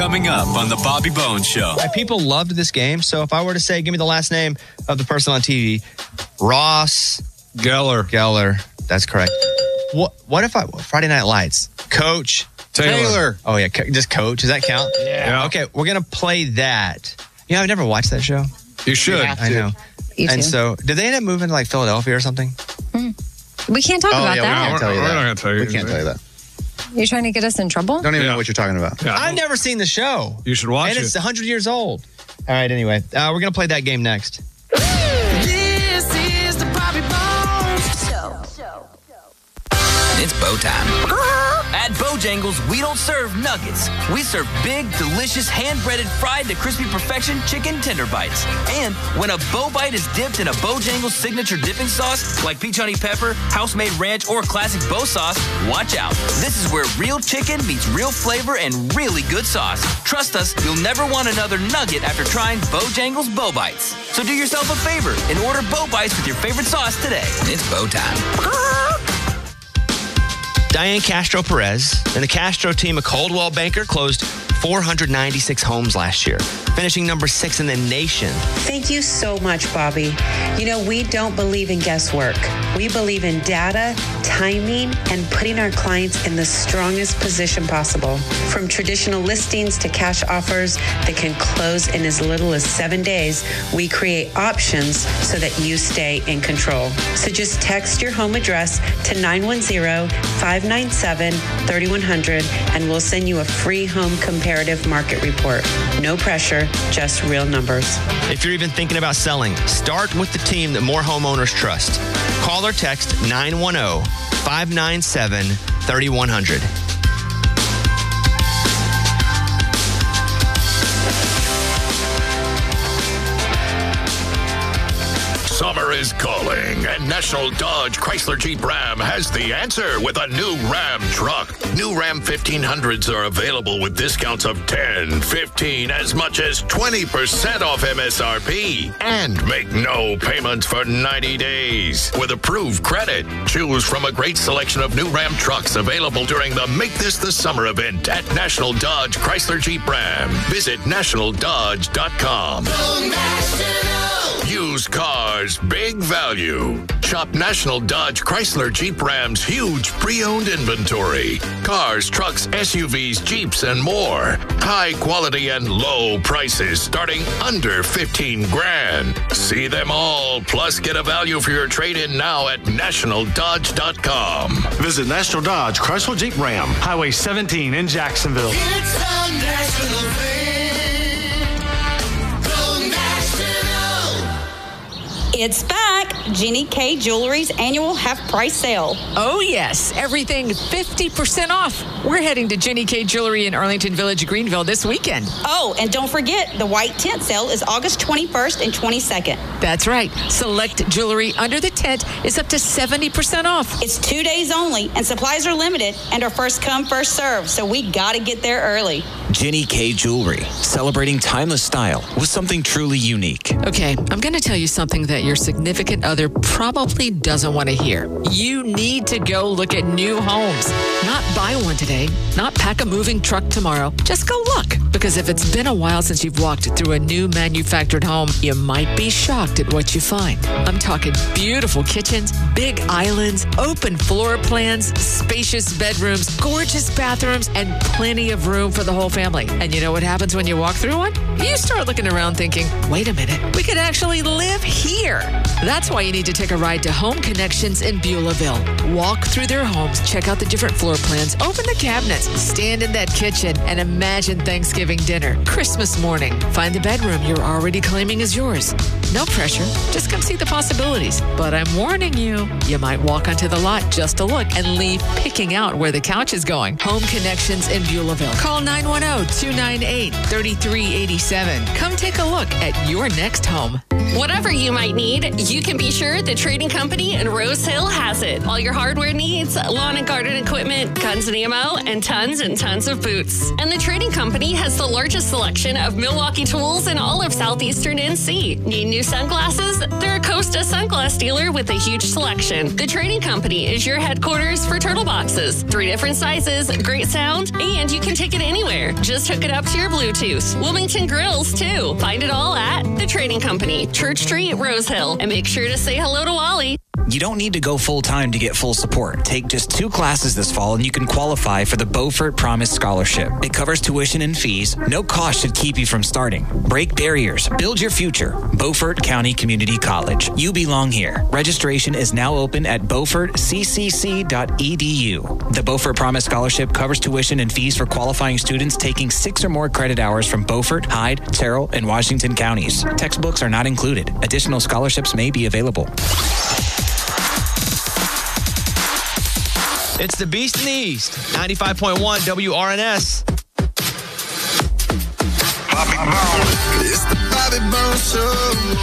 Coming up on The Bobby Bones Show. People loved this game, so if I were to say, give me the last name of the person on TV, Ross Geller. That's correct. What if Friday Night Lights? Coach Taylor. Oh, yeah, just Coach. Does that count? Yeah. Okay, we're going to play that. I've never watched that show. You should. I know. You And too. so, did they end up moving to like Philadelphia or something? We can't talk about that. We're not going to tell you. We can't tell you that. You're trying to get us in trouble? Don't even know what you're talking about. Yeah, I've never seen the show. You should watch and it. it's 100 years old. All right, anyway, we're going to play that game next. This is the Bobby Bones Show. It's bow time. At Bojangles, we don't serve nuggets. We serve big, delicious, hand-breaded, fried to crispy perfection chicken tender bites. And when a bow bite is dipped in a Bojangles signature dipping sauce, like peach honey pepper, house-made ranch, or classic bow sauce, watch out. This is where real chicken meets real flavor and really good sauce. Trust us, you'll never want another nugget after trying Bojangles Bow Bites. So do yourself a favor and order Bow Bites with your favorite sauce today. It's bow time. Diane Castro Perez and the Castro team of Coldwell Banker closed 496 homes last year, finishing number 6 in the nation. Thank you so much, Bobby. We don't believe in guesswork. We believe in data, timing, and putting our clients in the strongest position possible. From traditional listings to cash offers that can close in as little as 7 days, we create options so that you stay in control. So just text your home address to 910-597-3100 and we'll send you a free home comparative market report. No pressure, just real numbers. If you're even thinking about selling, start with the team that more homeowners trust. Call or text 910-597-3100. Summer is calling, and National Dodge Chrysler Jeep Ram has the answer with a new Ram truck. New Ram 1500s are available with discounts of 10, 15, as much as 20% off MSRP. And make no payments for 90 days. With approved credit, choose from a great selection of new Ram trucks available during the Make This the Summer event at National Dodge Chrysler Jeep Ram. Visit nationaldodge.com. Used cars, big value. Shop National Dodge Chrysler Jeep Ram's huge pre-owned inventory. Cars, trucks, SUVs, Jeeps, and more. High quality and low prices starting under $15,000. See them all, plus get a value for your trade-in now at nationaldodge.com. Visit National Dodge Chrysler Jeep Ram, Highway 17 in Jacksonville. It's a national thing. It's back. Jenny K Jewelry's annual half-price sale. Oh, yes. Everything 50% off. We're heading to Jenny K Jewelry in Arlington Village, Greenville this weekend. Oh, and don't forget, the white tent sale is August 21st and 22nd. That's right. Select jewelry under the tent is up to 70% off. It's 2 days only, and supplies are limited and are first come, first served, so we got to get there early. Jenny K Jewelry, celebrating timeless style with something truly unique. Okay, I'm going to tell you something that your significant other probably doesn't want to hear. You need to go look at new homes. Not buy one today, not pack a moving truck tomorrow. Just go look. Because if it's been a while since you've walked through a new manufactured home, you might be shocked at what you find. I'm talking beautiful kitchens, big islands, open floor plans, spacious bedrooms, gorgeous bathrooms, and plenty of room for the whole family. And you know what happens when you walk through one? You start looking around thinking, wait a minute, we could actually live here. That's why you need to take a ride to Home Connections in Beulahville. Walk through their homes, check out the different floor plans, open the cabinets, stand in that kitchen, and imagine Thanksgiving dinner, Christmas morning. Find the bedroom you're already claiming is yours. No pressure. Just come see the possibilities. But I'm warning you, you might walk onto the lot just to look and leave picking out where the couch is going. Home Connections in Beulahville. Call 910-298-3387. Come take a look at your next home. Whatever you might need, you can be sure the Trading Company in Rose Hill has it. All your hardware needs, lawn and garden equipment, guns and ammo, and tons of boots. And the Trading Company has the largest selection of Milwaukee tools in all of southeastern NC. Need new sunglasses? They're a coat Most a sunglass dealer with a huge selection. The Trading Company is your headquarters for turtle boxes. 3 different sizes, great sound, and you can take it anywhere. Just hook it up to your Bluetooth. Wilmington grills, too. Find it all at The Trading Company, Church Street, Rose Hill. And make sure to say hello to Wally. You don't need to go full-time to get full support. Take just 2 classes this fall and you can qualify for the Beaufort Promise Scholarship. It covers tuition and fees. No cost should keep you from starting. Break barriers. Build your future. Beaufort County Community College. You belong here. Registration is now open at beaufortccc.edu. The Beaufort Promise Scholarship covers tuition and fees for qualifying students taking 6 or more credit hours from Beaufort, Hyde, Terrell, and Washington counties. Textbooks are not included. Additional scholarships may be available. It's the Beast in the East, 95.1 WRNS. It's the Bobby Bones Show.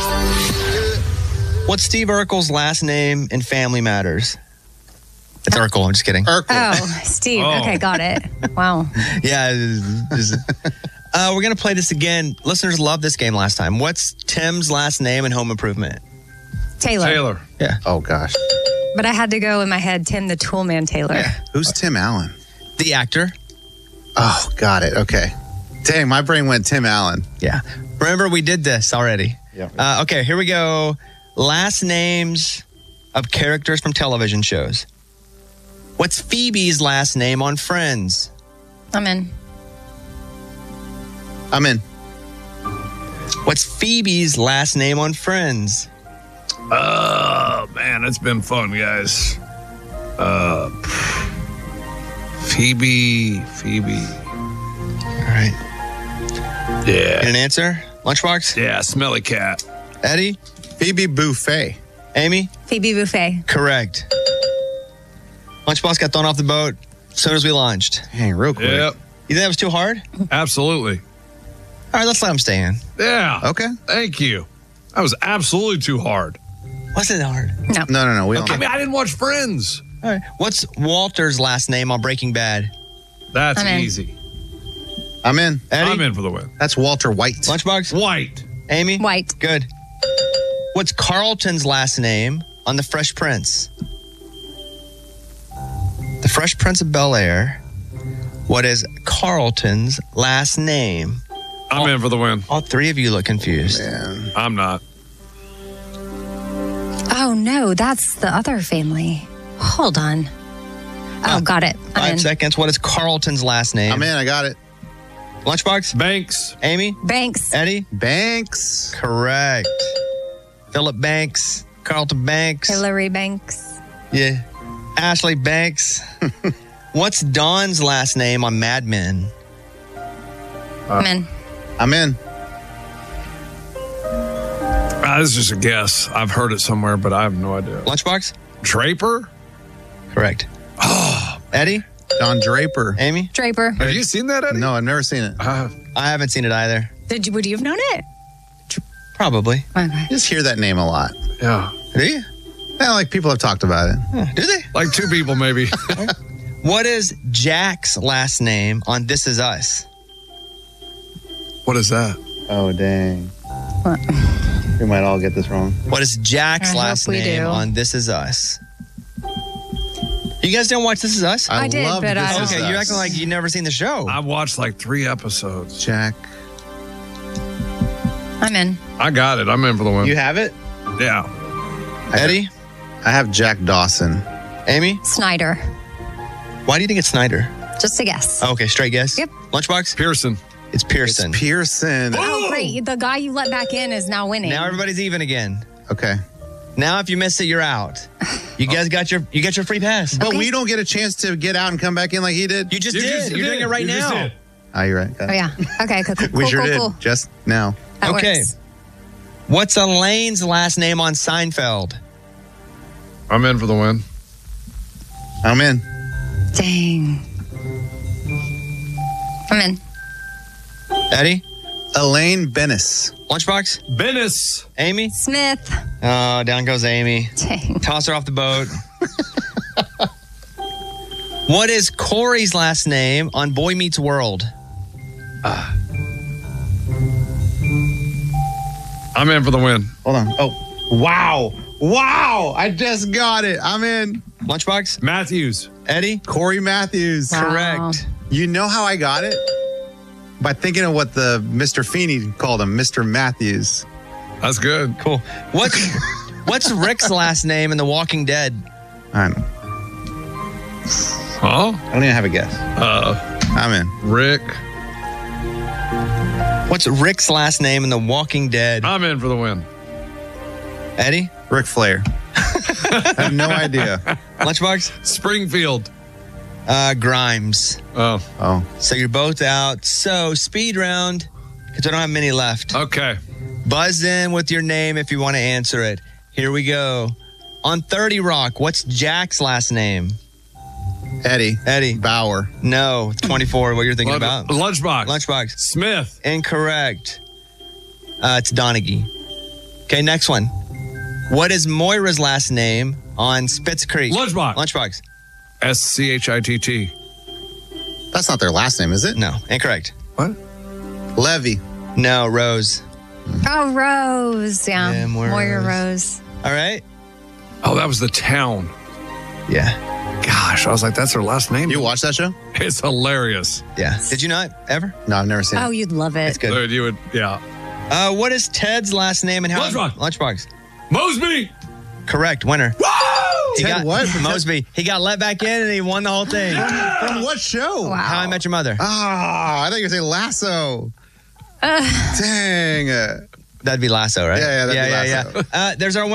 What's Steve Urkel's last name in Family Matters? It's Urkel. I'm just kidding. Oh, Steve. Oh. Okay, got it. Wow. Yeah. We're going to play this again. Listeners loved this game last time. What's Tim's last name in Home Improvement? Taylor. Yeah. Oh, gosh. But I had to go in my head, Tim the Toolman Taylor. Who's Tim Allen? The actor. Oh, got it. Okay. Dang, my brain went Tim Allen. Yeah. Remember, we did this already. Yep. Okay, here we go. Last names of characters from television shows. What's Phoebe's last name on Friends? I'm in. What's Phoebe's last name on Friends? Oh, man, it's been fun, guys. Phoebe. All right. Yeah. Get an answer? Lunchbox? Yeah, smelly cat. Eddie? Phoebe Buffet. Amy? Phoebe Buffet. Correct. Lunchbox got thrown off the boat as soon as we launched. Dang, real quick. You Yep. think that was too hard? Absolutely. All right, let's let him stay in. Yeah. Okay. Thank you. That was absolutely too hard. Wasn't it hard? No. We don't. I mean, I didn't watch Friends. All right. What's Walter's last name on Breaking Bad? That's I'm in. easy. I'm in. Eddie? I'm in for the win. That's Walter White. Lunchbox? White. Amy? White. Good. What's Carlton's last name on The Fresh Prince? The Fresh Prince of Bel-Air. What is Carlton's last name? I'm in for the win. All 3 of you look confused. Man. I'm not. Oh, no, that's the other family. Hold on. Oh, got it. I'm 5 in. seconds. What is Carlton's last name? I'm in. I got it. Lunchbox? Banks. Amy? Banks. Eddie? Banks. Correct. Philip Banks. Carlton Banks. Hillary Banks. Yeah. Ashley Banks. What's Dawn's last name on Mad Men? I'm in. I'm in. This is just a guess. I've heard it somewhere, but I have no idea. Lunchbox? Draper? Correct. Eddie? Don Draper. Amy? Draper. Have you seen that, Eddie? No, I've never seen it. I haven't seen it either. Would you have known it? Probably. Okay. Just hear that name a lot. Yeah. Do you? Yeah, like people have talked about it. Do they? Like 2 people, maybe. What is Jack's last name on This Is Us? What is that? Oh, dang. What? We might all get this wrong. What is Jack's I last hope we name do. on This Is Us? You guys didn't watch This Is Us? I did, love but This I Is don't. Okay, Us. you're acting like you've never seen the show. I've watched like 3 episodes. Jack. I'm in. I got it. I'm in for the win. You have it? Yeah. Eddie? I have Jack Dawson. Amy? Snyder. Why do you think it's Snyder? Just a guess. Oh, okay, straight guess. Yep. Lunchbox? Pearson. It's Pearson. It's Pearson. Oh, great. The guy you let back in is now winning. Now everybody's even again. Okay. Now if you miss it, you're out. You guys got your free pass. But Okay. we don't get a chance to get out and come back in like he did. You just did. You're doing it right now. Oh, you're right. Got Oh, it. yeah. Okay, cool. We cool, sure cool, did. cool. Just now. That Okay. works. What's Elaine's last name on Seinfeld? I'm in for the win. I'm in. Dang. I'm in. Eddie? Elaine Bennis. Lunchbox? Bennis. Amy? Smith. Oh, down goes Amy. Dang. Toss her off the boat. What is Corey's last name on Boy Meets World? I'm in for the win. Hold on. Oh, Wow. I just got it. I'm in. Lunchbox? Matthews. Eddie? Corey Matthews. Wow. Correct. You know how I got it? By thinking of what the Mr. Feeney called him, Mr. Matthews. That's good. Cool. What's Rick's last name in The Walking Dead? I don't know. Huh? I don't even have a guess. I'm in. Rick. What's Rick's last name in The Walking Dead? I'm in for the win. Eddie? Ric Flair. I have no idea. Lunchbox? Springfield. Grimes. Oh. So you're both out. So speed round, because I don't have many left. Okay. Buzz in with your name if you want to answer it. Here we go. On 30 Rock, what's Jack's last name? Eddie. Bauer. No, 24. What you're thinking about? Lunchbox. Smith. Incorrect. It's Donaghy. Okay, next one. What is Moira's last name on Spitz Creek? Lunchbox. Schitt. That's not their last name, is it? No, incorrect. What? Levy. No, Rose. Oh, Rose. Yeah. Moira Rose. All right. Oh, that was the town. Yeah. Gosh, I was like, that's her last name. You watch that show? It's hilarious. Yeah. Did you not ever? No, I've never seen it. Oh, you'd love it. It's good. Dude, you would, yeah. What is Ted's last name and how? Lunchbox. Lunchbox. Mosby. Correct. Winner. Woo! Ted what? Mosby. He got let back in and he won the whole thing. From what show? Wow. How I Met Your Mother. I thought you were saying Lasso. Dang. That'd be Lasso, right? Yeah, that'd be Lasso. There's our winner.